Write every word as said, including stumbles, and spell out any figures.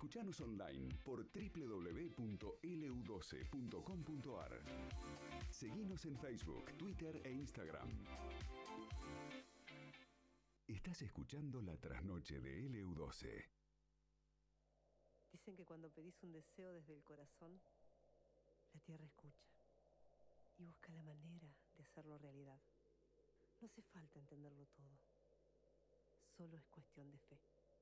Escuchanos online por doble u doble u doble u punto ele u doce punto com punto ar. Seguinos en Facebook, Twitter e Instagram. Estás escuchando La Trasnoche de ele u doce. Dicen que cuando pedís un deseo desde el corazón, la tierra escucha y busca la manera de hacerlo realidad. No hace falta entenderlo todo. Solo es cuestión de fe.